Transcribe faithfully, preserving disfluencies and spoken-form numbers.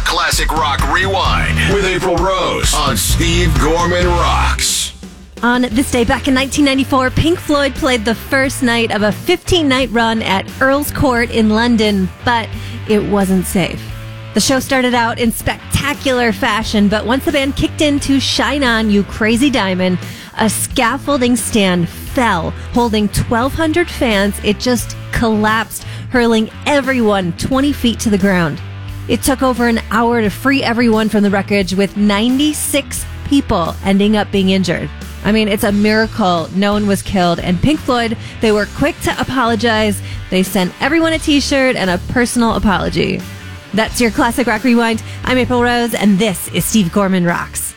Classic Rock Rewind with April Rose on Steve Gorman Rocks. On this day back in nineteen ninety-four, Pink Floyd played the first night of a fifteen-night run at Earl's Court in London, but it wasn't safe. The show started out in spectacular fashion, but once the band kicked into Shine On, You Crazy Diamond, a scaffolding stand fell, holding twelve hundred fans. It just collapsed, hurling everyone twenty feet to the ground. It took over an hour to free everyone from the wreckage, with ninety-six people ending up being injured. I mean, it's a miracle no one was killed. And Pink Floyd, they were quick to apologize. They sent everyone a t-shirt and a personal apology. That's your Classic Rock Rewind. I'm April Rose, and this is Steve Gorman Rocks.